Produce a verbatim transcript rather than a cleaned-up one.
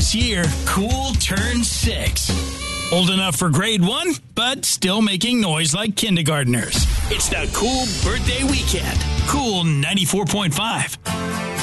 This year, Cool turns six. Old enough for grade one, but still making noise like kindergartners. It's the Cool Birthday Weekend. Cool ninety-four point five.